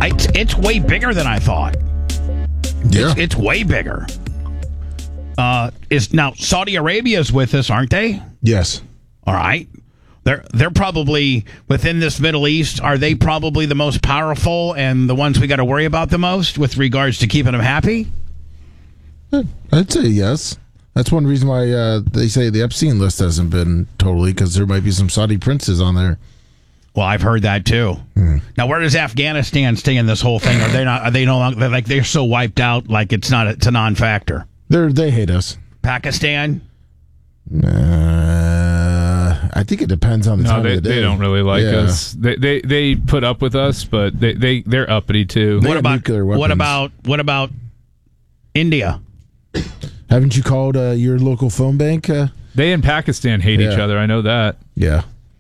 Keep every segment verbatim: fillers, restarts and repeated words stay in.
It's, it's way bigger than I thought. Yeah. It's, it's way bigger. Uh, is now Saudi Arabia's with us, aren't they? Yes. All right. They're they're probably within this Middle East. Are they probably the most powerful and the ones we got to worry about the most with regards to keeping them happy? I'd say yes. That's one reason why uh, they say the Epstein list hasn't been totally, because there might be some Saudi princes on there. Well, I've heard that too. Hmm. Now, where does Afghanistan stay in this whole thing? Are they not? Are they no longer? They're like they're so wiped out, like it's not. It's a non-factor. They they hate us. Pakistan. Uh, I think it depends on the no, time they, of the day. they don't really like yeah. us. They, they they put up with us, but they they they're uppity too. They what about nuclear weapons. what about what about India? Haven't you called uh, your local phone bank? Uh, they and Pakistan hate yeah. each other. I know that. Yeah.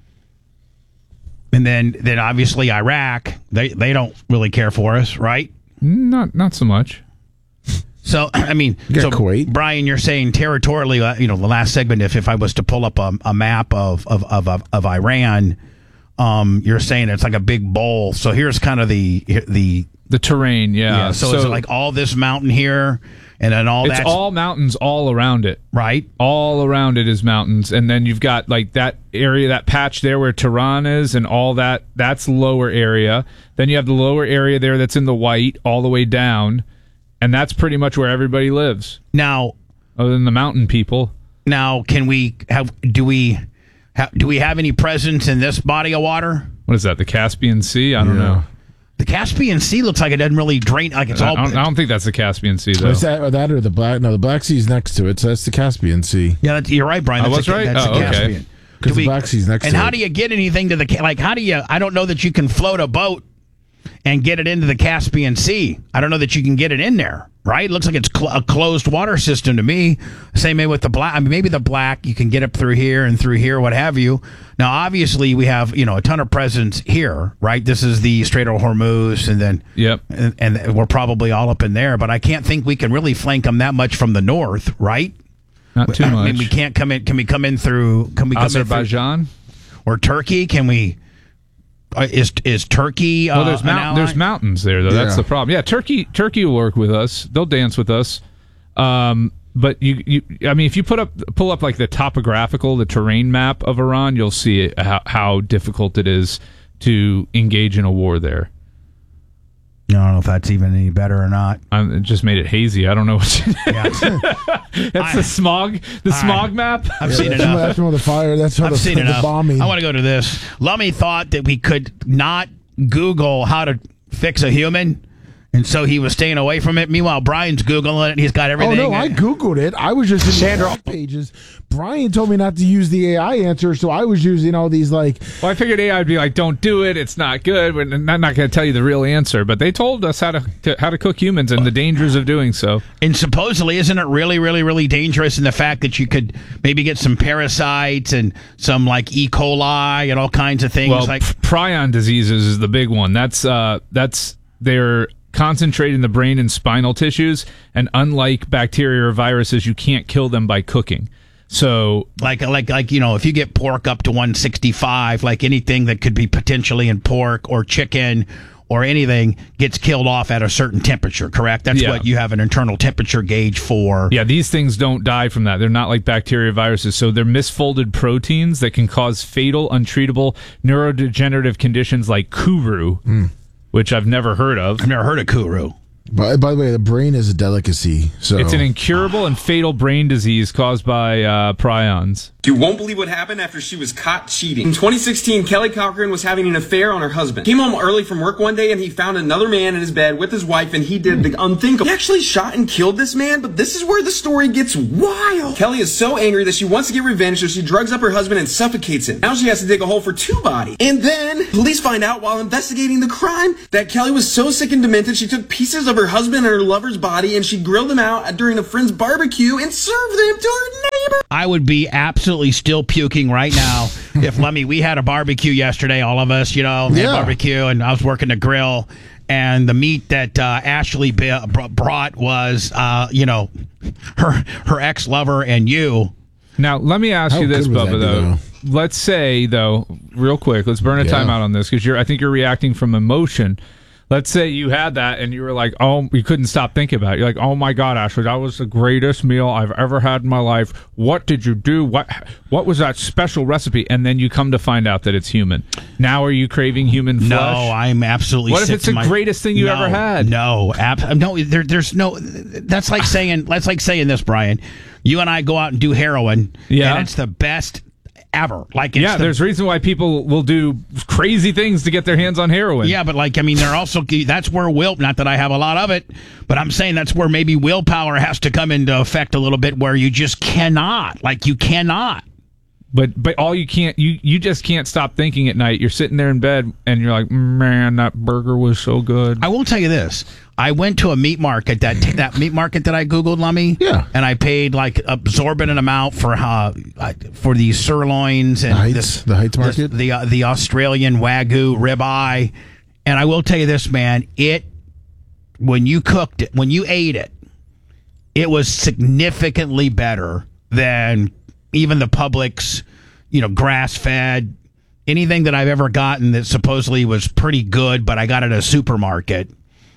And then then obviously Iraq. They they don't really care for us, right? Not not so much. So, I mean, You so got Kuwait. Brian, you're saying territorially, uh, you know, the last segment, if, if I was to pull up a, a map of, of, of, of, of Iran, um, you're saying it's like a big bowl. So here's kind of the, the, The terrain, yeah. yeah so, so is it like all this mountain here and then all it's that? all mountains all around it. Right. All around it is mountains. And then you've got like that area, that patch there where Tehran is and all that, that's lower area. Then you have the lower area there that's in the white all the way down. And that's pretty much where everybody lives. Now, other than the mountain people. Now, can we have, do we, have, do we have any presence in this body of water? What is that, the Caspian Sea? I don't Yeah. know. The Caspian Sea looks like it doesn't really drain, like it's I all. don't, I don't think that's the Caspian Sea, though. Is that, or that or the Black? No, the Black Sea's next to it, so that's the Caspian Sea. Yeah, that's, you're right, Brian. I That's was the, right? That's Oh, the okay. Caspian. Because Do the we- Black Sea's next And to how it. do you get anything to the, Ca- like, how do you, I don't know that you can float a boat and get it into the Caspian Sea. I don't know that you can get it in there, right? It looks like it's cl- a closed water system to me. Same way with the Black. I mean, maybe the Black, you can get up through here and through here, what have you. Now, obviously, we have, you know, a ton of presence here, right? This is the Strait of Hormuz, and then, Yep. and, and we're probably all up in there, but I can't think we can really flank them that much from the north, right? Not too I much. mean, we can't come in. Can we come in through? Can we come Azerbaijan? in through, or Turkey? Can we? Uh, is is Turkey? Uh, Well, there's, an mount- ally? there's mountains there, though. That's Yeah. the problem. Yeah, Turkey Turkey will work with us. They'll dance with us. Um, but you, you, I mean, if you put up pull up like the topographical, the terrain map of Iran, you'll see how, how difficult it is to engage in a war there. I don't know if that's even any better or not. Um, it just made it hazy. I don't know what. To, Yeah. that's I- the smog, the I- smog map. I've Yeah, seen that's, enough. that's from the fire. That's from I've the, seen the enough. bombing. I want to go to this. Lummy thought that we could not Google how to fix a human, and so he was staying away from it. Meanwhile, Brian's Googling it, and he's got Oh everything. no, I googled it. I was just in Sandra pages. Brian told me not to use the A I answer, so I was using all these like. Well, I figured A I would be like, "Don't do it. It's not good." We're not, not going to tell you the real answer, but they told us how to, to how to cook humans and the dangers of doing so. And supposedly, isn't it really, really, really dangerous in the fact that you could maybe get some parasites and some like E. coli and all kinds of things? Well, like p- prion diseases is the big one. That's uh, that's they're concentrated in the brain and spinal tissues, and unlike bacteria or viruses, you can't kill them by cooking. So, like, like, like, you know, if you get pork up to one sixty-five, like anything that could be potentially in pork or chicken or anything gets killed off at a certain temperature, correct? That's Yeah. what you have an internal temperature gauge for. yeah, these things don't die from that. They're not like bacteria or viruses. So they're misfolded proteins that can cause fatal, untreatable neurodegenerative conditions like Kuru, Mm. which I've never heard of. I've never heard of Kuru. By, by the way, the brain is a delicacy. So It's an incurable and fatal brain disease caused by uh, prions. You won't believe what happened after she was caught cheating. In twenty sixteen, Kelly Cochran was having an affair on her husband. Came home early from work one day and he found another man in his bed with his wife and he did the unthinkable. He actually shot and killed this man, but this is where the story gets wild. Kelly is so angry that she wants to get revenge, so she drugs up her husband and suffocates him. Now she has to dig a hole for two bodies. And then police find out while investigating the crime that Kelly was so sick and demented she took pieces of her husband and her lover's body and she grilled them out during a friend's barbecue and served them to her neighbor. I would be absolutely still puking right now if Lemmy, we had a barbecue yesterday, all of us, you know, had Yeah. barbecue, and I was working the grill, and the meat that uh, Ashley b- br- brought was, uh, you know, her her ex lover and you. Now, let me ask How you this, good would Bubba, that be, though. though? Let's say, though, real quick, let's burn a Yeah. timeout on this because you're. I think you're reacting from emotion. let's say you had that and you were like, oh, you couldn't stop thinking about it. You're like, oh my God, Ashley, that was the greatest meal I've ever had in my life. What did you do? What what was that special recipe? And then you come to find out that it's human. Now are you craving human flesh? No, I'm absolutely What if sick it's to the my- greatest thing you No, ever had? No, ab- no, there, there's no. That's like saying that's like saying this, Brian. You and I go out and do heroin, Yeah. and it's the best ever. Like, it's Yeah, the, there's reason why people will do crazy things to get their hands on heroin. yeah, but like, I mean, they're also that's where will. Not that I have a lot of it, but I'm saying that's where maybe willpower has to come into effect a little bit, where you just cannot, like, you cannot. But but all you can't you you just can't stop thinking at night. You're sitting there in bed and you're like, man, that burger was so good. I will tell you this. I went to a meat market, that that meat market that I Googled, Lummy. Yeah. And I paid like absorbent amount for uh, for these sirloins and The Heights- this, the Heights this- market? the uh, the Australian Wagyu ribeye. And I will tell you this, man. It when you cooked it, when you ate it, it was significantly better than even the Publix, you know, grass fed. Anything that I've ever gotten that supposedly was pretty good, but I got it at a supermarket.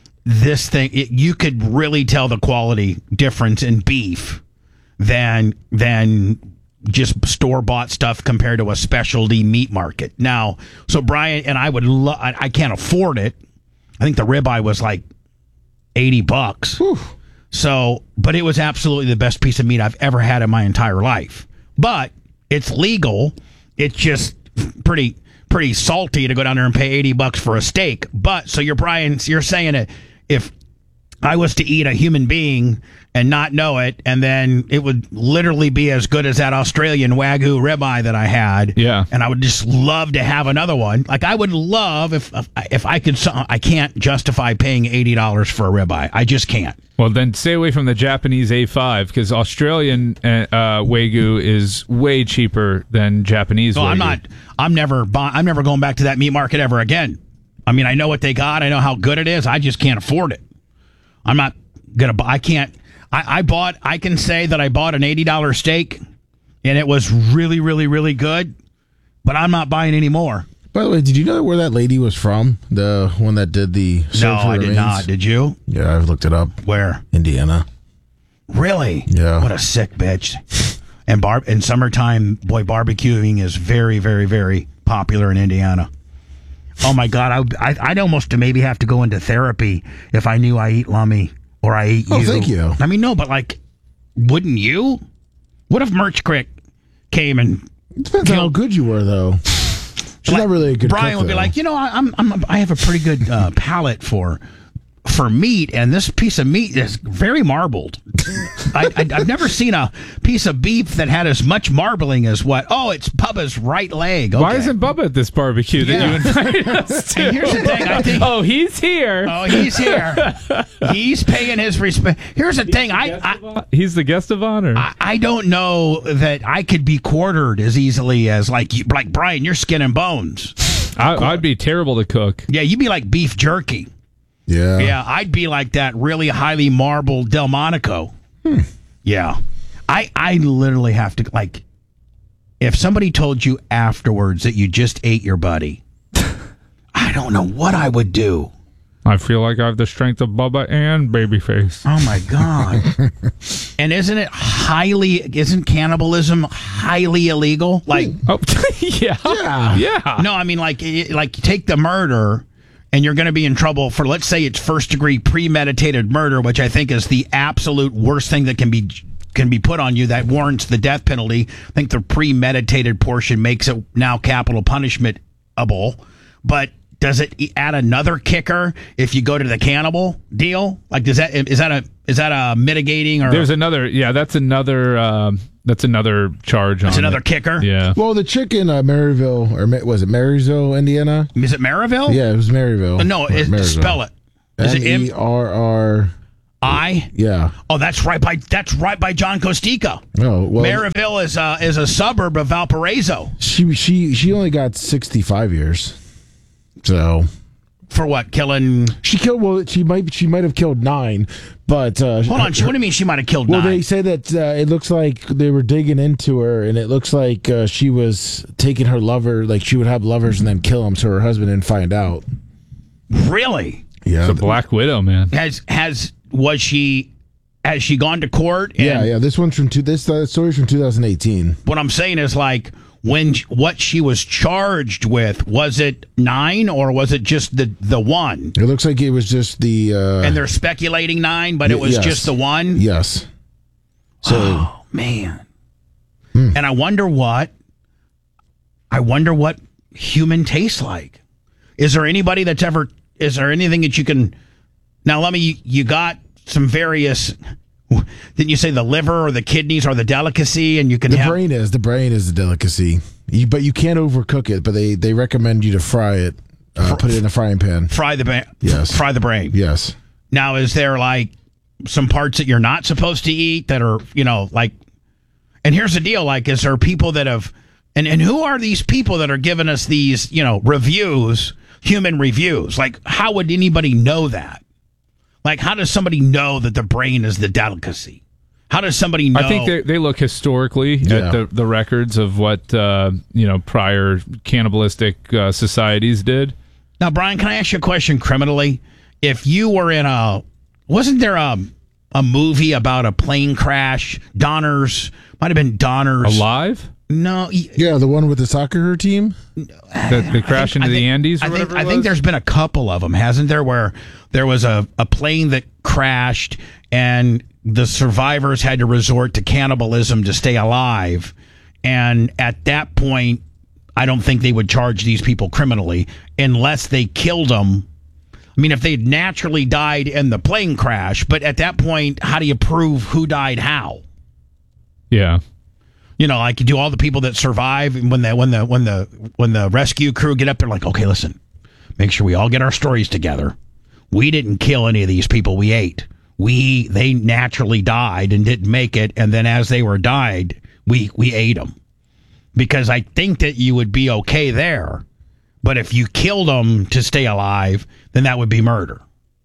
This thing, it, you could really tell the quality difference in beef than than just store bought stuff compared to a specialty meat market. Now, so Brian and I would, lo- I, I can't afford it. I think the ribeye was like eighty bucks. Whew. So, but it was absolutely the best piece of meat I've ever had in my entire life. But it's legal. It's just pretty pretty salty to go down there and pay eighty bucks for a steak. But so you're Brian, you're saying it. If I was to eat a human being and not know it, and then it would literally be as good as that Australian Wagyu ribeye that I had. Yeah. And I would just love to have another one. Like, I would love if if I could. I can't justify paying eighty dollars for a ribeye. I just can't. Well, then stay away from the Japanese A five because Australian uh, Wagyu is way cheaper than Japanese So Wagyu. I'm not. I'm never. bu- I'm never going back to that meat market ever again. I mean, I know what they got. I know how good it is. I just can't afford it. I'm not gonna. buy I can't. I, I bought. I can say that I bought an eighty dollar steak, and it was really, really, really good. But I'm not buying any more. By the way, did you know where that lady was from? The one that did the No, Serve for I did Remains? not. Did you? Yeah, I've looked it up. Where? Indiana. Really? Yeah. What a sick bitch. And bar in summertime, boy, barbecuing is very, very, very popular in Indiana. Oh my God, I, would- I I'd almost maybe have to go into therapy if I knew I eat lummy or I eat you. Oh, thank you. I mean, no, but like, wouldn't you? What if Merch Crick came and It depends on how good you were, though. She's like, not really a good Brian cook, would be though. like, you know, I, I'm, I'm I have a pretty good uh, palate for for meat, and this piece of meat is very marbled. I, I, I've never seen a piece of beef that had as much marbling as what? Oh, it's Bubba's right leg. Okay. Why isn't Bubba at this barbecue that you invited us to? And here's the thing, I think. Oh, he's here. Oh, he's here. He's paying his respect. Here's the thing. I, I He's the guest of honor. I I don't know that I could be quartered as easily as like you, like Brian. You're skin and bones. I, I'd be terrible to cook. Yeah, you'd be like beef jerky. yeah. Yeah, I'd be like that really highly marbled Delmonico. Hmm. Yeah. I I literally have to, like, if somebody told you afterwards that you just ate your buddy, I don't know what I would do. I feel like I have the strength of Bubba and Babyface. Oh my God. And isn't it highly, isn't cannibalism highly illegal? Like, Oh, yeah. Yeah. Yeah. no, I mean, like, it- like take the murder, and you're going to be in trouble for, let's say it's first degree premeditated murder, which I think is the absolute worst thing that can be can be put on you that warrants the death penalty. I think the premeditated portion makes it now capital punishment-able. But does it add another kicker if you go to the cannibal deal? Like, does that is that a is that a mitigating or There's another. Yeah, that's another. Um, that's another charge on it's another it. kicker? Yeah. Well, the chick in uh, Maryville, or Ma- was it Marysville, Indiana? Is it Maryville? Yeah, it was Maryville. Uh, No, Or it, Marysville. spell it. Is it M E M R R. I? Yeah. Oh, that's right by that's right by John Costica. Oh, well, Maryville is a, is a suburb of Valparaiso. she she she only got sixty-five years. So For what? Killing. she killed. Well, she might she might have killed nine, but uh, Hold on. What do you mean she might have killed Well, nine? they say that uh, it looks like they were digging into her, and it looks like uh, she was taking her lover, like she would have lovers and then kill them, so her husband didn't find out. Really? Yeah. It's a Black Widow, man. Has has was she has she gone to court? And Yeah, yeah. This one's from two. This uh, story's from two thousand eighteen. What I'm saying is, like, when what she was charged with, was it nine or was it just the the one? It looks like it was just the. Uh, And they're speculating nine, but it was yes. just the one. Yes. So Oh man. And I wonder what. I wonder what human tastes like. Is there anybody that's ever? Is there anything that you can? Now, let me. You got some various. Didn't you say the liver or the kidneys are the delicacy, and you can the have brain is the brain is the delicacy, you, but you can't overcook it. But they they recommend you to fry it. Uh, put it in a frying pan. fry the ba- Yes. fry the brain. Yes. Now, is there like some parts that you're not supposed to eat that are, you know, like, and here's the deal, like, is there people that have, and, and who are these people that are giving us these, you know, reviews, human reviews? Like, how would anybody know that? Like, how does somebody know that the brain is the delicacy? How does somebody know? I think they, they look historically Yeah. at the, the records of what, uh, you know, prior cannibalistic uh, societies did. Now, Brian, can I ask you a question criminally? If you were in a, wasn't there a, a movie about a plane crash? Donners, might have been Donners. Alive? No. y- Yeah, the one with the soccer team. That they crash into I the think- Andes or I think, whatever it I think was? there's been a couple of them, hasn't there, where there was a, a plane that crashed and the survivors had to resort to cannibalism to stay alive. And at that point, I don't think they would charge these people criminally unless they killed them. I mean, if they'd naturally died in the plane crash, but at that point, how do you prove who died how? Yeah. You know, like you do all the people that survive and when the when the when the when the rescue crew get up there, like, okay, listen, make sure we all get our stories together. We didn't kill any of these people we ate. We they naturally died and didn't make it, and then as they were died, we we ate them. Because I think that you would be okay there, but if you killed them to stay alive, then that would be murder.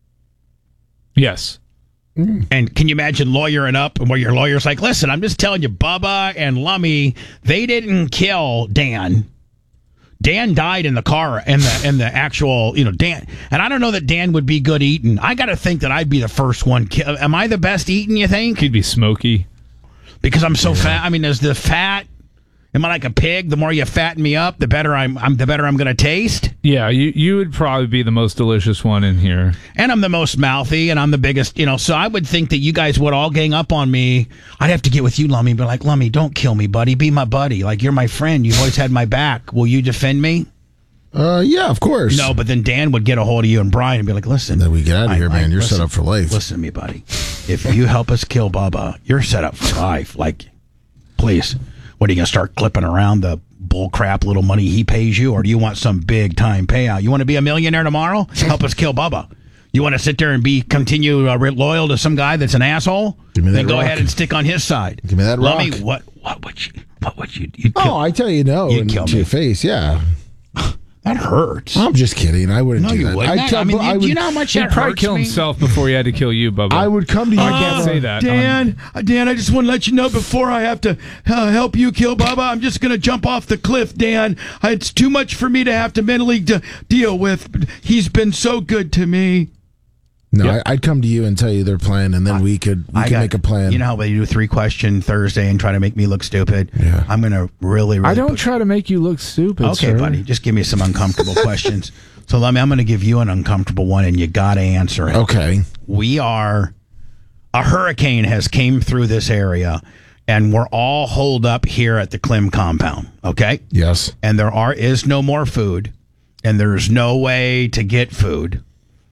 Yes. And can you imagine lawyering up and where your lawyer's like, listen, I'm just telling you, Bubba and Lummy, they didn't kill Dan. Dan died in the car and the in the actual, you know, Dan. And I don't know that Dan would be good eating. I got to think that I'd be the first one. ki- Am I the best eating, you think? He'd be smoky. Because I'm so fat. I mean, is the fat, am I like a pig? The more you fatten me up, the better I'm, I'm the better I'm going to taste. Yeah, you you would probably be the most delicious one in here. And I'm the most mouthy, and I'm the biggest, you know, so I would think that you guys would all gang up on me. I'd have to get with you, Lummy, and be like, Lummy, don't kill me, buddy. Be my buddy. Like, you're my friend. You've always had my back. Will you defend me? Uh, yeah, of course. No, but then Dan would get a hold of you and Brian and be like, listen. Then we get out of I- here, I- man. You're listen- set up for life. Listen to me, buddy. If you help us kill Bubba, you're set up for life. Like, please. What, are you going to start clipping around the bull crap little money he pays you, or do you want some big time payout? You want to be a millionaire tomorrow? Help us kill Bubba. You want to sit there and be continue uh, loyal to some guy that's an asshole? Give me that Then go rock. ahead and stick on his side. Give me that Lummy, rock. what what would you what would you you'd kill? Oh, I tell you no, You'd in, kill to me. your face. Yeah, That hurts. I'm just kidding. I wouldn't No, do you that. wouldn't. I'd tell- I mean, but you, I do would, you know how much He'd that probably hurts kill me? himself before he had to kill you, Bubba. I would come to you. I can't say that. Dan, uh, Dan, I just want to let you know before I have to uh, help you kill Bubba, I'm just going to jump off the cliff, Dan. Uh, It's too much for me to have to mentally de- deal with. He's been so good to me. No, Yep. I, I'd come to you and tell you their plan, and then we could we I could got- make a plan. You know how they do three question Thursday and try to make me look stupid? Yeah. I'm going to really, really. I don't put- try to make you look stupid, Okay, sir. buddy, just give me some uncomfortable questions. So let me. I'm going to give you an uncomfortable one, and you got to answer it. Okay. We are a hurricane has came through this area, and we're all holed up here at the Clem compound. Okay, Yes. and there are is no more food, and there's no way to get food,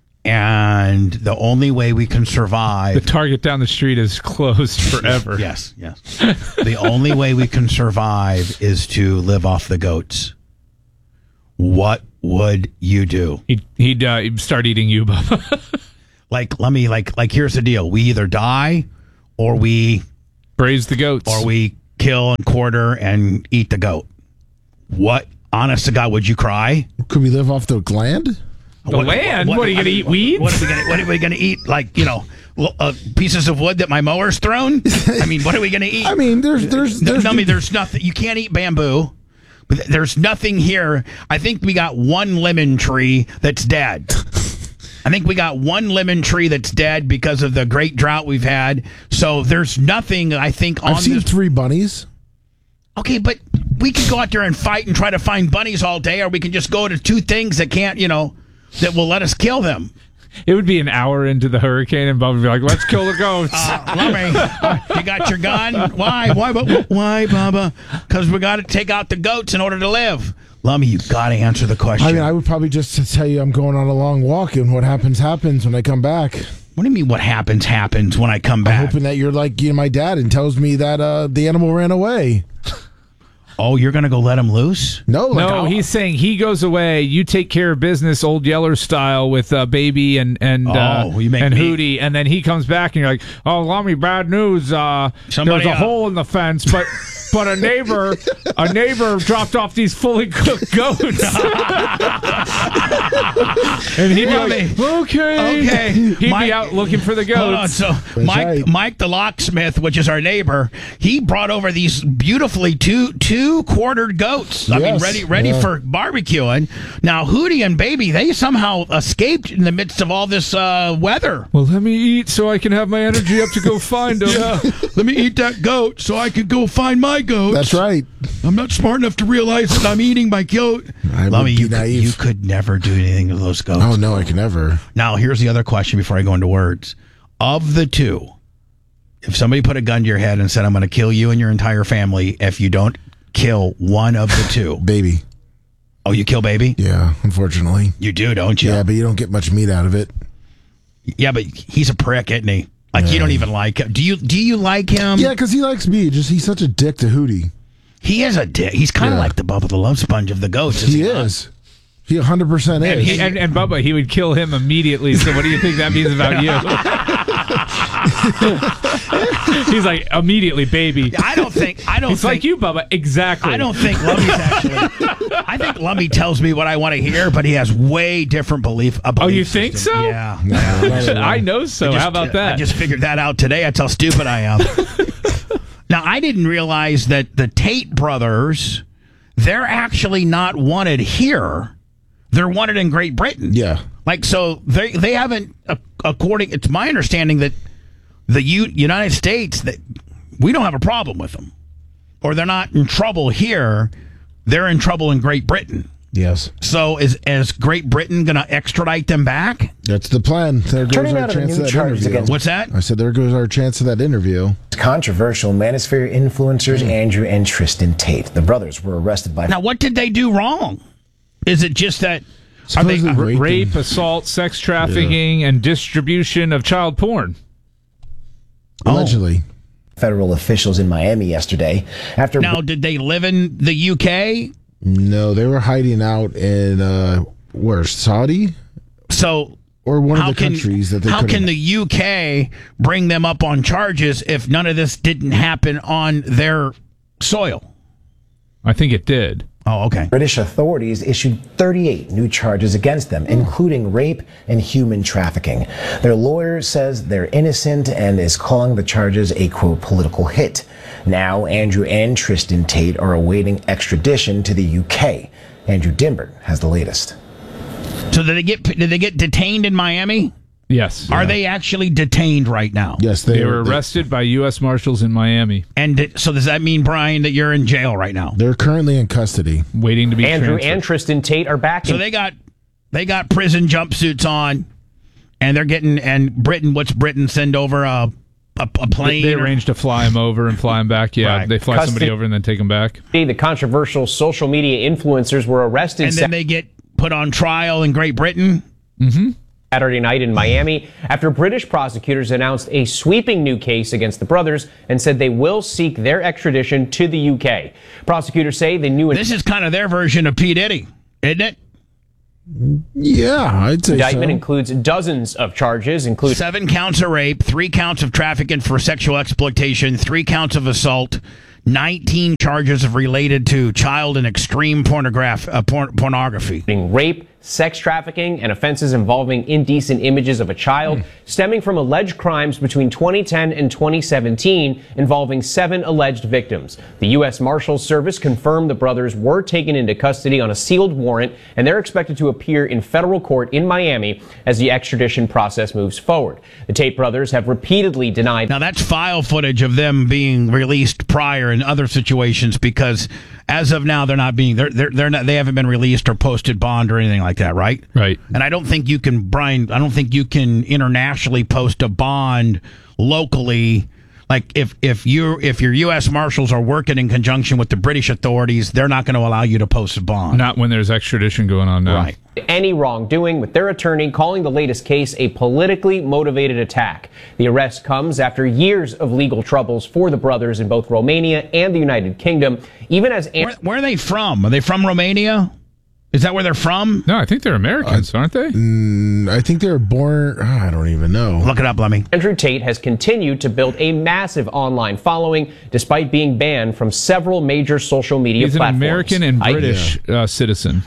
and the only way we can survive. The Target down the street is closed forever. Yes, yes. The only way we can survive is to live off the goats. What would you do? He'd, he'd, uh, he'd start eating you, Bubba. Like, let me like like here's the deal: we either die, or we Braise the goats. or we kill and quarter and eat the goat. What, honest to God, would you cry? Could we live off the land? The land? What, are you I going to mean, eat weeds? What are we gonna What are we gonna eat? Like, you know, well, uh, pieces of wood that my mower's thrown. I mean, what are we gonna eat? I mean, there's there's No, there's, no, I mean, there's nothing. You can't eat bamboo. But th- there's nothing here. I think we got one lemon tree that's dead. I think we got one lemon tree that's dead because of the great drought we've had. So there's nothing, I think, on I've seen this. three bunnies. Okay, but we can go out there and fight and try to find bunnies all day, or we can just go to two things that can't, you know, that will let us kill them. It would be an hour into the hurricane, and Bubba would be like, "Let's kill the goats." Uh, Lummy, uh, you got your gun? Why? Why? bu- Why, Bubba? Because we got to take out the goats in order to live. Lummy, you got to answer the question. I mean, I would probably just tell you I'm going on a long walk, and what happens happens when I come back. What do you mean? What happens happens when I come I'm back? hoping that you're like you know, my dad and tells me that uh, the animal ran away. Oh, you're gonna go let him loose? No, like, No, I'll- he's saying he goes away. You take care of business, Old Yeller style, with uh, Baby and and uh, Oh, you make and me- Hootie, and then he comes back, and you're like, "Oh, Lummy, bad news. Uh, Somebody, there's a uh, hole in the fence, but but a neighbor a neighbor dropped off these fully cooked goats." And he'd be Lummy. like, "Okay, Okay. He'd Mike- be out looking for the Hold on. goats. So Mike, right. Mike the locksmith, which is our neighbor, he brought over these beautifully two two quartered goats. I mean, Yes, ready ready yeah. for barbecuing. Now Hootie and Baby, they somehow escaped in the midst of all this uh, weather. Well, let me eat so I can have my energy up to go find them." Let me eat that goat so I could go find my goats. That's right. I'm not smart enough to realize that I'm eating my goat. I would Lummy, be you could, naive. you could never do anything to those goats. Oh no, I can never. Now, here's the other question before I go into words. Of the two, if somebody put a gun to your head and said, I'm going to kill you and your entire family if you don't kill one of the two. Baby. Oh, you kill Baby? Yeah, unfortunately. You do, don't you? Yeah, but you don't get much meat out of it. Yeah, but he's a prick, isn't he? Like, you Yeah. don't even like him. Do you Do you like him? Yeah, because he likes me. Just he's such a dick to Hootie. He is a dick. He's kind of Yeah. like the Bubba the Love Sponge of the goats. He not? is. He one hundred percent And, is. he, and, and Bubba, he would kill him immediately. So what do you think that means about you? He's like, immediately, Baby. I don't think. I don't He's think. like you, Bubba. Exactly. I don't think Lummy's actually. I think Lummy tells me what I want to hear, but he has way different belief. A Oh, belief you think system. so? Yeah. No, not at all. I know so. I just- How about that? I just figured that out today. That's how stupid I am. Now, I didn't realize that the Tate brothers, they're actually not wanted here. They're wanted in Great Britain. Yeah. Like, so they they haven't, uh, according, it's my understanding that the U, United States, that we don't have a problem with them. Or they're not in trouble here. They're in trouble in Great Britain. Yes. So is, is Great Britain going to extradite them back? That's the plan. There goes Turning our out of the chance new of that charges interview. against- What's that? I said there goes our chance of that interview. Controversial Manosphere influencers Andrew and Tristan Tate. The brothers were arrested by Now, what did they do wrong? Is it just that... Are they, Supposedly raped Rape, him. assault, sex trafficking, and distribution of child porn. Allegedly. federal officials in Miami yesterday after now, did they live in the U K? No, they were hiding out in uh, where Saudi So or one how of the can countries that they how couldn't- can the U K bring them up on charges if none of this didn't happen on their soil? I think it did. Oh, okay. British authorities issued thirty-eight new charges against them, including rape and human trafficking. Their lawyer says they're innocent and is calling the charges a, quote, political hit. Now, Andrew and Tristan Tate are awaiting extradition to the U K. Andrew Dimber has the latest. So did they get did they get detained in Miami? Yes. Are they actually detained right now? Yes, they, They were they- arrested by U S Marshals in Miami, And did, so does that mean, Brian, that you're in jail right now? They're currently in custody. waiting to be Andrew transferred. and Tristan Tate are back So in they got they got prison jumpsuits on, and they're getting and Britain. What's Britain send over a a, a plane? They or- arranged to fly him over and fly him back. Yeah, Right. they fly Custody- somebody over and then take him back. the controversial social media influencers were arrested and then they get put on trial in Great Britain. Saturday night in Miami after British prosecutors announced a sweeping new case against the brothers and said they will seek their extradition to the U K. Prosecutors say the new This is kind of their version of P. Diddy, isn't it? Yeah, I'd say indictment so. includes dozens of charges, including Seven counts of rape, three counts of trafficking for sexual exploitation, three counts of assault, nineteen charges of related to child and extreme pornograph, uh, porn, pornography. rape, sex trafficking, and offenses involving indecent images of a child, mm. stemming from alleged crimes between twenty ten and twenty seventeen involving seven alleged victims. The U S Marshals Service confirmed the brothers were taken into custody on a sealed warrant, and they're expected to appear in federal court in Miami as the extradition process moves forward. The Tate brothers have repeatedly denied. Now, that's file footage of them being released prior in other situations, because as of now, they're not being, they're, they're, they're not, they haven't been released or posted bond or anything like that, right? Right. And I don't think you can, Brian, I don't think you can internationally post a bond locally. Like if, if you if your U S Marshals are working in conjunction with the British authorities, they're not going to allow you to post a bond. Not when there's extradition going on now. Right. Any wrongdoing, with their attorney calling the latest case a politically motivated attack. The arrest comes after years of legal troubles for the brothers in both Romania and the United Kingdom. Even as where, where are they from? Are they from Romania? Is that where they're from? No, I think they're Americans, uh, aren't they? Mm, I think they were born. Oh, I don't even know. Look it up, Lemmy. Andrew Tate has continued to build a massive online following despite being banned from several major social media He's platforms. He's an American and British I, uh, citizen.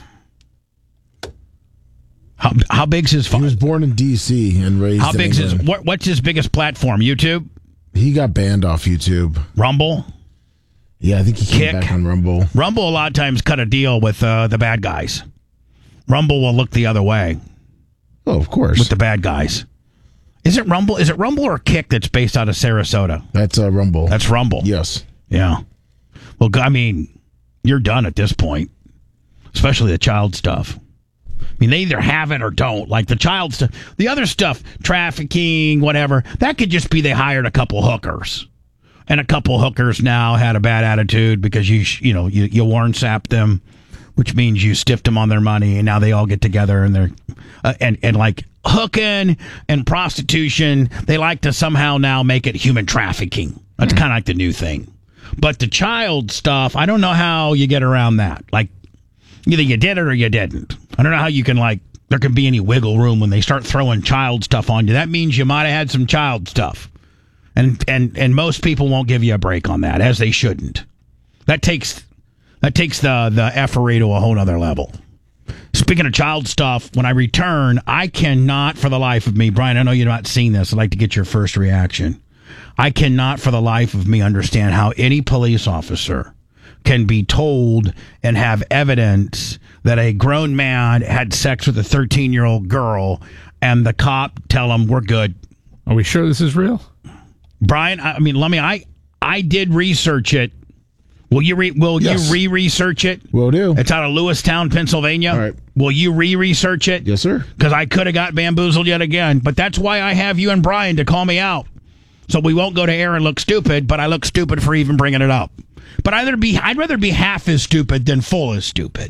How, how big's his phone? He was born in D C and raised How in big's England. his, what, what's his biggest platform? YouTube? He got banned off YouTube. Rumble? Yeah, I think he came Kick. back on Rumble. Rumble a lot of times cut a deal with uh, the bad guys. Rumble will look the other way. Oh, of course. With the bad guys. Is it Rumble? Is it Rumble or Kick that's based out of Sarasota? That's uh, Rumble. That's Rumble. Yes. Yeah. Well, I mean, you're done at this point, especially the child stuff. I mean, they either have it or don't. Like the child stuff. The other stuff, trafficking, whatever, that could just be they hired a couple hookers. And a couple hookers now had a bad attitude because you, you know, you, you warn sapped them, which means you stiffed them on their money, and now they all get together and they're uh, and and like hooking and prostitution. They like to somehow now make it human trafficking. That's mm-hmm. kind of like the new thing. But the child stuff, I don't know how you get around that. Like either you did it or you didn't. I don't know how you can like. There can be any wiggle room when they start throwing child stuff on you. That means you might have had some child stuff. And and and most people won't give you a break on that, as they shouldn't. That takes that takes the the effery to a whole other level. Speaking of child stuff, when I return, I cannot for the life of me, Brian, I know you've not seen this. I'd like to get your first reaction. I cannot for the life of me understand how any police officer can be told and have evidence that a grown man had sex with a thirteen-year-old girl, and the cop tell him, we're good. Are we sure this is real? Brian, I mean, let me. I I did research it. Will you re, will yes. you re-research it? Will do. It's out of Lewistown, Pennsylvania. All right. Will you re-research it? Yes, sir. Because I could have got bamboozled yet again. But that's why I have you and Brian to call me out. So we won't go to air and look stupid, but I look stupid for even bringing it up. But I'd rather be I'd rather be half as stupid than full as stupid.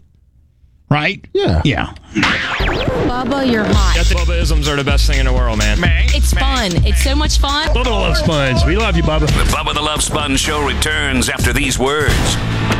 Right? Yeah. Yeah. Bubba, you're hot. Bubba-isms are the best thing in the world, man. man it's man. fun. It's so much fun. Bubba the Love Sponge. We love you, Bubba. The Bubba the Love Sponge Show returns after these words.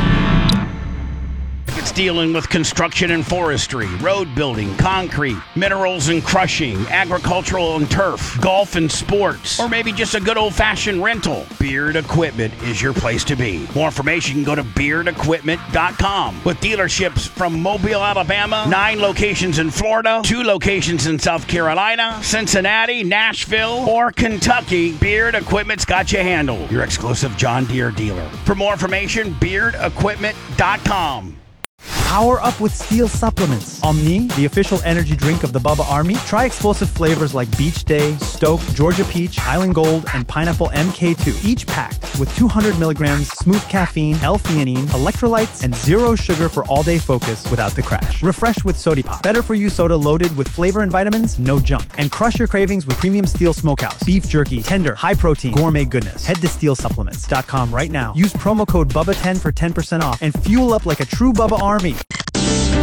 It's dealing with construction and forestry, road building, concrete, minerals and crushing, agricultural and turf, golf and sports, or maybe just a good old-fashioned rental. Beard Equipment is your place to be. More information, go to beard equipment dot com. With dealerships from Mobile, Alabama, nine locations in Florida, two locations in South Carolina, Cincinnati, Nashville, or Kentucky, Beard Equipment's got you handled. Your exclusive John Deere dealer. For more information, beard equipment dot com. Power up with Steel supplements. Omni, the official energy drink of the Bubba Army. Try explosive flavors like Beach Day, Stoke, Georgia Peach, Island Gold, and Pineapple M K two. Each packed with two hundred milligrams smooth caffeine, L-theanine, electrolytes, and zero sugar for all-day focus without the crash. Refresh with Sody Pop. Better for you soda loaded with flavor and vitamins, no junk. And crush your cravings with premium Steel Smokehouse. Beef jerky, tender, high protein, gourmet goodness. Head to steel supplements dot com right now. Use promo code Bubba ten for ten percent off and fuel up like a true Bubba Army.